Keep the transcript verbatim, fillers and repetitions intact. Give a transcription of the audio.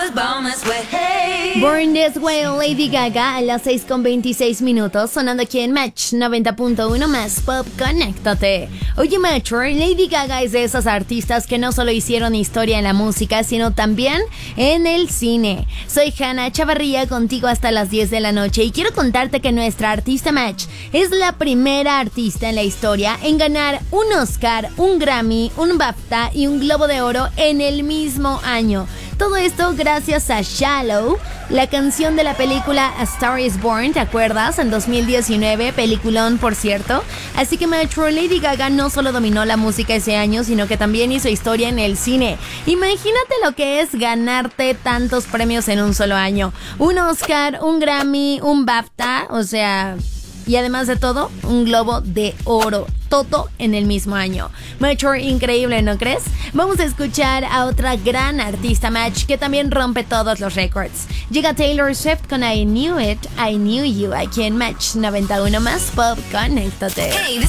Born This Way, Lady Gaga, a las seis con veintiséis minutos, sonando aquí en Match noventa punto uno más Pop, conéctate. Oye, Metro, Lady Gaga es de esas artistas que no solo hicieron historia en la música, sino también en el cine. Soy Hanna Chavarría, contigo hasta las diez de la noche, y quiero contarte que nuestra artista Match es la primera artista en la historia en ganar un Oscar, un Grammy, un BAFTA y un Globo de Oro en el mismo año. Todo esto gracias a Shallow, la canción de la película A Star Is Born, ¿te acuerdas? En dos mil diecinueve, peliculón por cierto. Así que Metro, Lady Gaga no solo dominó la música ese año, sino que también hizo historia en el cine. Imagínate lo que es ganarte tantos premios en un solo año. Un Oscar, un Grammy, un BAFTA, o sea... y además de todo, un Globo de Oro. Todo en el mismo año. Metro, increíble, ¿no crees? Vamos a escuchar a otra gran artista Match que también rompe todos los récords. Llega Taylor Swift con I Knew It, I Knew You, aquí en Match noventa y uno más Pop, conéctate. Hey, this